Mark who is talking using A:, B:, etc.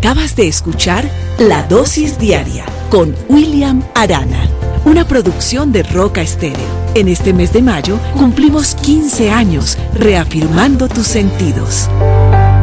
A: Acabas de escuchar La Dosis Diaria con William Arana, una producción de Roca Estéreo. En este mes de mayo cumplimos 15 años reafirmando tus sentidos.